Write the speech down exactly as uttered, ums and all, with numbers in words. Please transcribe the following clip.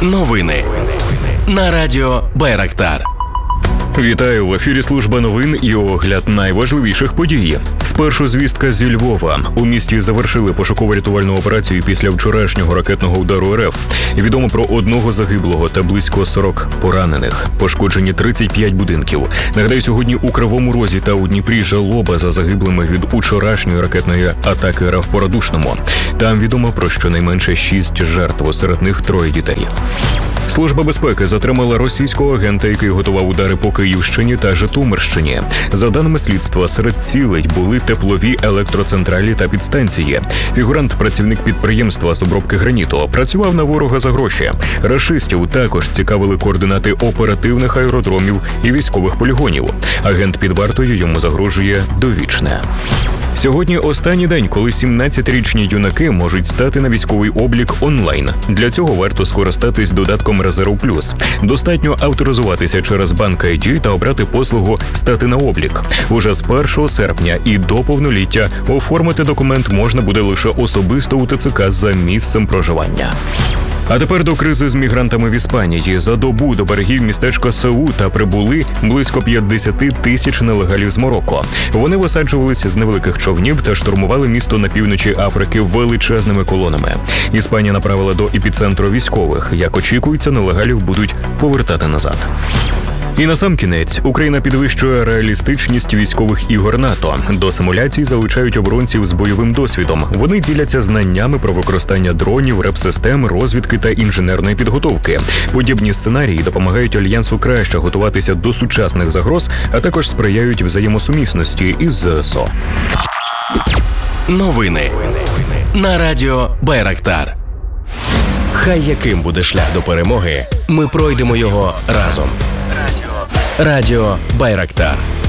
Новини на радіо Байрактар. Вітаю, в ефірі служба новин і огляд найважливіших подій. Спершу звістка зі Львова. У місті завершили пошуково-рятувальну операцію після вчорашнього ракетного удару РФ. Відомо про одного загиблого та близько сорок поранених. Пошкоджені тридцять п'ять будинків. Нагадаю, сьогодні у Кривому Розі та у Дніпрі жалоба за загиблими від учорашньої ракетної атаки РФ по Радушному. Там відомо про щонайменше шість жертв, серед них троє дітей. Служба безпеки затримала російського агента, який готував удари по Київщині та Житомирщині. За даними слідства, серед цілей були теплові електроцентралі та підстанції. Фігурант – працівник підприємства з обробки граніту. Працював на ворога за гроші. Рашистів також цікавили координати оперативних аеродромів і військових полігонів. Агент під вартою, йому загрожує довічне. Сьогодні останній день, коли сімнадцятирічні юнаки можуть стати на військовий облік онлайн. Для цього варто скористатись додатком «Резерв Плюс». Достатньо авторизуватися через банк ай ді та обрати послугу «Стати на облік». Уже з першого серпня і до повноліття оформити документ можна буде лише особисто у те це ка за місцем проживання. А тепер до кризи з мігрантами в Іспанії. За добу до берегів містечка Сеута прибули близько п'ятдесят тисяч нелегалів з Марокко. Вони висаджувалися з невеликих човнів та штурмували місто на півночі Африки величезними колонами. Іспанія направила до епіцентру військових. Як очікується, нелегалів будуть повертати назад. І насамкінець, Україна підвищує реалістичність військових ігор НАТО. До симуляцій залучають оборонців з бойовим досвідом. Вони діляться знаннями про використання дронів, реп-систем, розвідки та інженерної підготовки. Подібні сценарії допомагають Альянсу краще готуватися до сучасних загроз, а також сприяють взаємосумісності із зе ес о. Новини на радіо Байрактар. Хай яким буде шлях до перемоги, ми пройдемо його разом. Радіо Байрактар.